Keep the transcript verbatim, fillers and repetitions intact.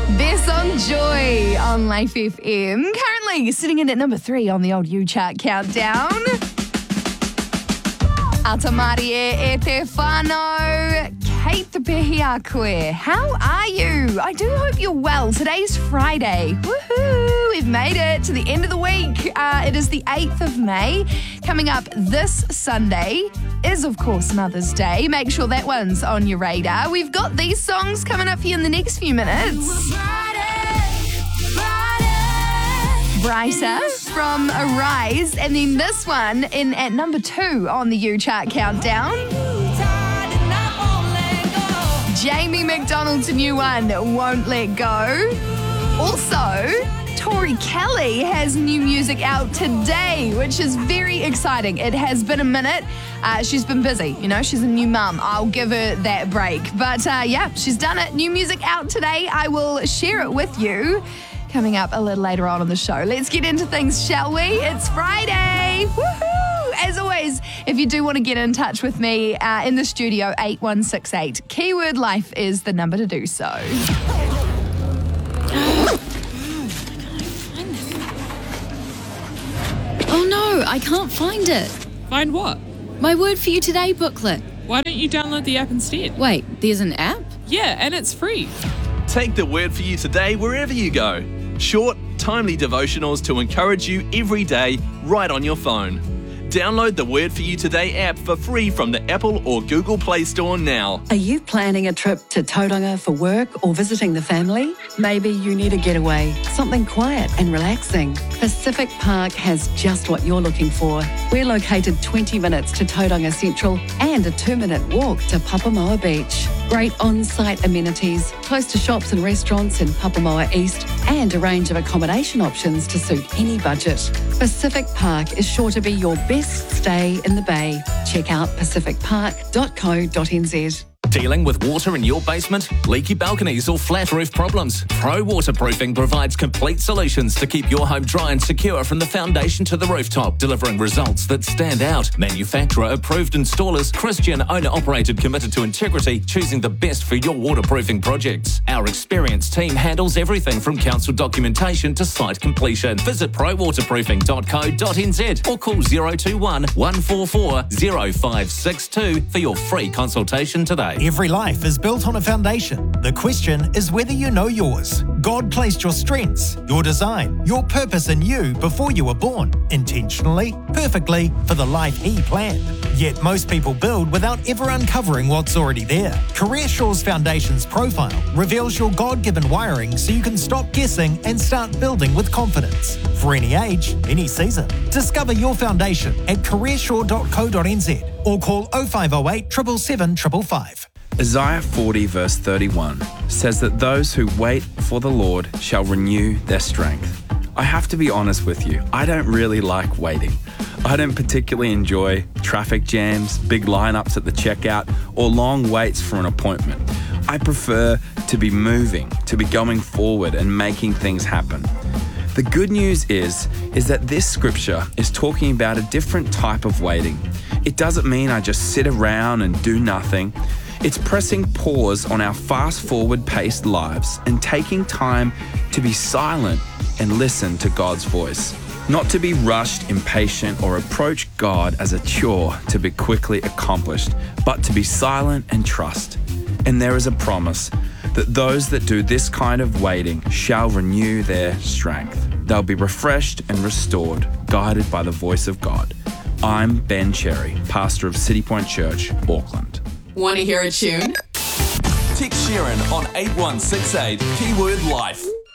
Their song Joy on Life F M. Currently sitting in at number three on the old U-Chart countdown. Atamarie e te whānau, Kate the Pehia koe. How are you? I do hope you're well. Today's Friday. Woohoo! We've made it to the end of the week. Uh, it is the eighth of May. Coming up this Sunday is, of course, Mother's Day. Make sure that one's on your radar. We've got these songs coming up for you in the next few minutes. Brighter from Arise, and then this one in at number two on the U-Chart countdown. Jamie McDonald's new one, Won't Let Go. Also, Tori Kelly has new music out today, which is very exciting. It has been a minute. Uh, she's been busy, you know, she's a new mum. I'll give her that break. But uh, yeah, she's done it. New music out today. I will share it with you coming up a little later on in the show. Let's get into things, shall we? It's Friday. Woohoo! As always, if you do want to get in touch with me uh, in the studio, eight one six eight, keyword life is the number to do so. Oh no, I can't find it. Find what? My Word For You Today booklet. Why don't you download the app instead? Wait, there's an app? Yeah, and it's free. Take the Word For You Today wherever you go. Short, timely devotionals to encourage you every day right on your phone. Download the Word For You Today app for free from the Apple or Google Play Store now. Are you planning a trip to Tauranga for work or visiting the family? Maybe you need a getaway, something quiet and relaxing. Pacific Park has just what you're looking for. We're located twenty minutes to Tauranga Central and a two-minute walk to Papamoa Beach. Great on-site amenities, close to shops and restaurants in Papamoa East, and a range of accommodation options to suit any budget. Pacific Park is sure to be your best stay in the Bay. Check out pacific park dot co dot n z. Dealing with water in your basement, leaky balconies or flat roof problems? Pro Waterproofing provides complete solutions to keep your home dry and secure from the foundation to the rooftop, delivering results that stand out. Manufacturer approved installers, Christian owner operated, committed to integrity, choosing the best for your waterproofing projects. Our experienced team handles everything from council documentation to site completion. Visit pro waterproofing dot co dot n z or call zero two one, one four four, zero five six two for your free consultation today. Every life is built on a foundation. The question is whether you know yours. God placed your strengths, your design, your purpose in you before you were born, intentionally, perfectly, for the life He planned. Yet most people build without ever uncovering what's already there. CareerSure's Foundations Profile reveals your God-given wiring so you can stop guessing and start building with confidence. For any age, any season. Discover your foundation at career sure dot co dot n z or call oh five oh eight, seven seven seven, five five five. Isaiah forty verse thirty-one says that those who wait for the Lord shall renew their strength. I have to be honest with you, I don't really like waiting. I don't particularly enjoy traffic jams, big lineups at the checkout, or long waits for an appointment. I prefer to be moving, to be going forward and making things happen. The good news is, is that this scripture is talking about a different type of waiting. It doesn't mean I just sit around and do nothing. It's pressing pause on our fast-forward paced lives and taking time to be silent and listen to God's voice. Not to be rushed, impatient, or approach God as a chore to be quickly accomplished, but to be silent and trust. And there is a promise that those that do this kind of waiting shall renew their strength. They'll be refreshed and restored, guided by the voice of God. I'm Ben Cherry, pastor of City Point Church, Auckland. Want to hear a tune? Text Sharon on eight one six eight, keyword life.